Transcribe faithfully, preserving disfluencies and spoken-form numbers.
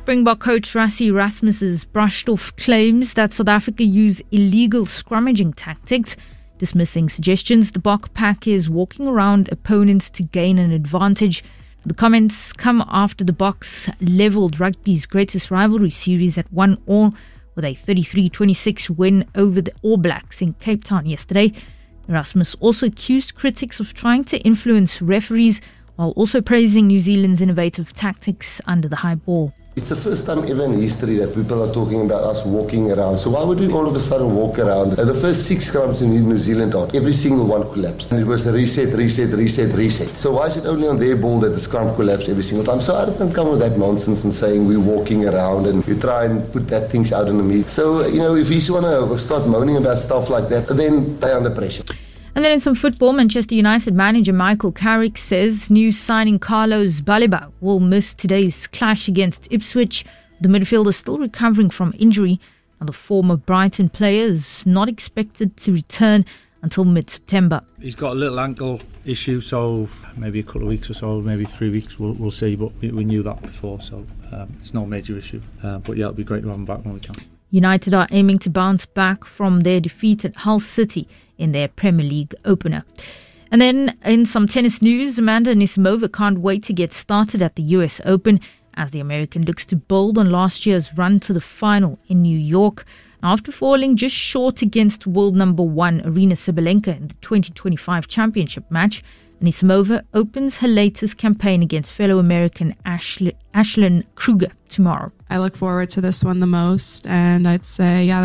Springbok coach Rassie Erasmus has brushed off claims that South Africa use illegal scrummaging tactics, dismissing suggestions the Bok pack is walking around opponents to gain an advantage. The comments come after the Boks levelled rugby's greatest rivalry series at one all with a thirty-three twenty-six win over the All Blacks in Cape Town yesterday. Erasmus also accused critics of trying to influence referees while also praising New Zealand's innovative tactics under the high ball. It's the first time ever in history that people are talking about us walking around. So why would we all of a sudden walk around? Uh, the first six scrums in New Zealand, every single one collapsed. And it was a reset, reset, reset, reset. So why is it only on their ball that the scrum collapsed every single time? So I don't come with that nonsense and saying we're walking around and you try and put that things out in the media. So, you know, if you want to start moaning about stuff like that, then they're under pressure. And then in some football, Manchester United manager Michael Carrick says new signing Carlos Baleba will miss today's clash against Ipswich. The midfielder still recovering from injury, and the former Brighton player is not expected to return until mid-September. He's got a little ankle issue, so maybe a couple of weeks or so, maybe three weeks, we'll, we'll see. But we, we knew that before, so um, it's no major issue. Uh, but yeah, it'll be great to have him back when we can. United are aiming to bounce back from their defeat at Hull City in their Premier League opener. And then in some tennis news, Amanda Anisimova can't wait to get started at the U S Open as the American looks to build on last year's run to the final in New York. After falling just short against world number one Aryna Sabalenka in the twenty twenty-five championship match, Anisimova opens her latest campaign against fellow American Ashley, Ashlyn Kruger tomorrow. I look forward to this one the most, and I'd say, yeah,